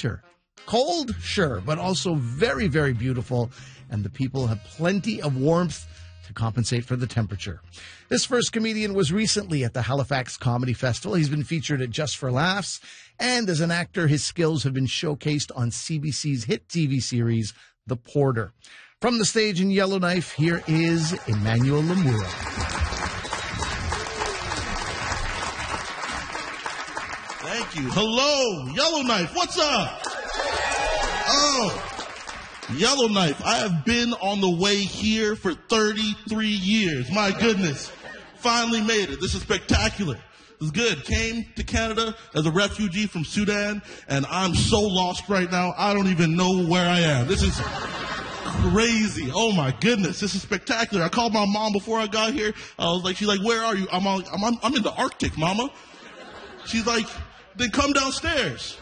winter. Cold, sure, but also very, very beautiful, and the people have plenty of warmth to compensate for the temperature. This first comedian was recently at the Halifax Comedy Festival. He's been featured at Just for Laughs, and as an actor, his skills have been showcased on CBC's hit TV series, The Porter. From the stage in Yellowknife, here is Emmanuel Lemura. Thank you. Hello, Yellowknife. What's up? Oh, Yellowknife. I have been on the way here for 33 years. My goodness. Finally made it. This is spectacular. This is good. Came to Canada as a refugee from Sudan, and I'm so lost right now. I don't even know where I am. This is crazy. Oh my goodness. This is spectacular. I called my mom before I got here. She's like, where are you? I'm in the Arctic, mama. She's like, then come downstairs.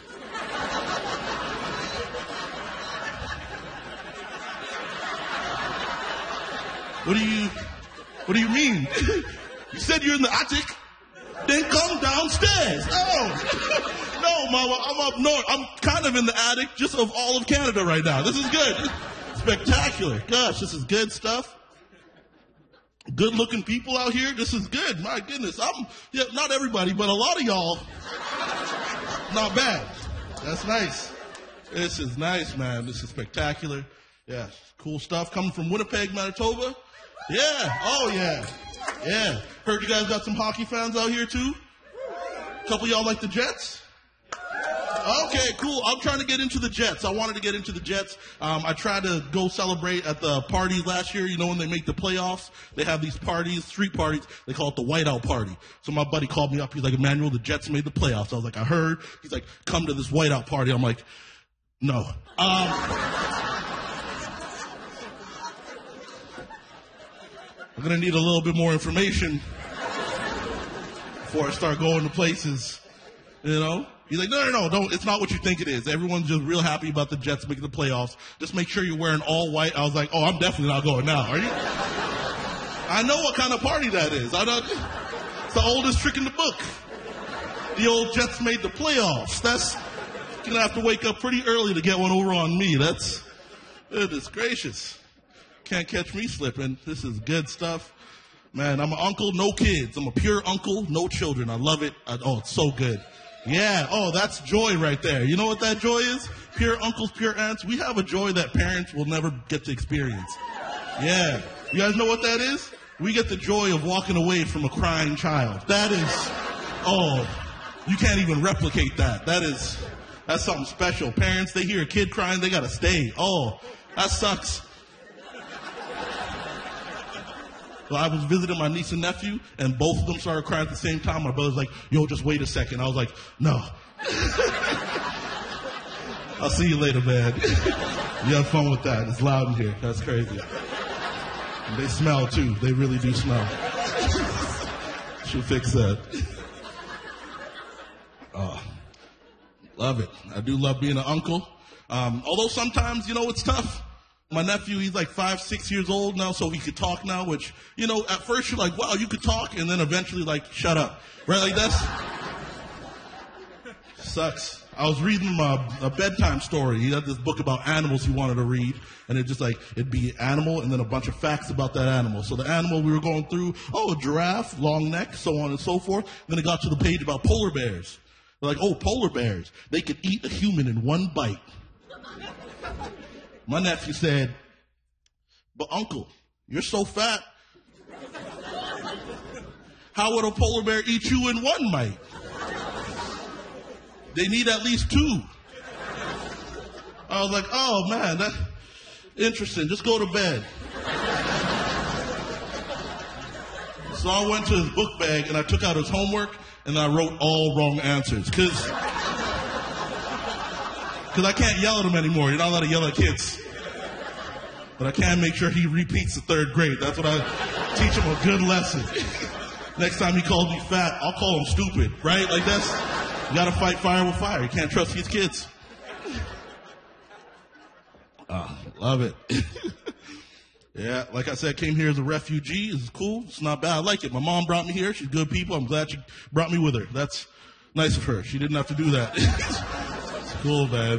What do you mean? You said you're in the attic? Then come downstairs. Oh, no, mama, I'm up north. I'm kind of in the attic just of all of Canada right now. This is good. Spectacular. Gosh, this is good stuff. Good looking people out here. This is good. My goodness. Not everybody, but a lot of y'all. Not bad. That's nice. This is nice, man. This is spectacular. Yeah. Cool stuff. Coming from Winnipeg, Manitoba. Yeah. Oh, yeah. Yeah. Heard you guys got some hockey fans out here, too? A couple of y'all like the Jets? Okay, cool. I'm trying to get into the Jets. I wanted to get into the Jets. I tried to go celebrate at the parties last year. You know, when they make the playoffs, they have these parties, street parties. They call it the whiteout party. So my buddy called me up. He's like, Emmanuel, the Jets made the playoffs. I was like, I heard. He's like, come to this whiteout party. I'm like, no. I'm going to need a little bit more information before I start going to places, you know? He's like, no, don't. It's not what you think it is. Everyone's just real happy about the Jets making the playoffs. Just make sure you're wearing all white. I was like, oh, I'm definitely not going now. Are you? I know what kind of party that is. It's the oldest trick in the book. The old Jets made the playoffs. You're going to have to wake up pretty early to get one over on me. Goodness gracious. Can't catch me slipping. This is good stuff. Man, I'm an uncle, no kids. I'm a pure uncle, no children. I love it. It's so good. Yeah. Oh, that's joy right there. You know what that joy is? Pure uncles, pure aunts. We have a joy that parents will never get to experience. Yeah. You guys know what that is? We get the joy of walking away from a crying child. You can't even replicate that. That's something special. Parents, they hear a kid crying, they gotta stay. Oh, that sucks. So I was visiting my niece and nephew, and both of them started crying at the same time. My brother's like, yo, just wait a second. I was like, no. I'll see you later, man. You have fun with that. It's loud in here. That's crazy. And they smell, too. They really do smell. She'll fix that. Oh, love it. I do love being an uncle. Although sometimes, it's tough. My nephew, he's like 5, 6 years old now, so he could talk now, which, at first you're like, wow, you could talk, and then eventually like, shut up. Right? Like sucks. I was reading a bedtime story. He had this book about animals he wanted to read, and it'd be animal and then a bunch of facts about that animal. So the animal we were going through, a giraffe, long neck, so on and so forth. Then it got to the page about polar bears. They're like, polar bears, they could eat a human in one bite. My nephew said, but uncle, you're so fat. How would a polar bear eat you in one bite? They need at least 2. I was like, oh man, that's interesting. Just go to bed. So I went to his book bag and I took out his homework and I wrote all wrong answers. Because I can't yell at him anymore. You're not allowed to yell at kids. But I can make sure he repeats the 3rd grade. That's what I teach him, a good lesson. Next time he calls me fat, I'll call him stupid, right? Like you gotta fight fire with fire. You can't trust these kids. Love it. Yeah, like I said, came here as a refugee. It's cool. It's not bad. I like it. My mom brought me here. She's good people. I'm glad she brought me with her. That's nice of her. She didn't have to do that. It's cool, man.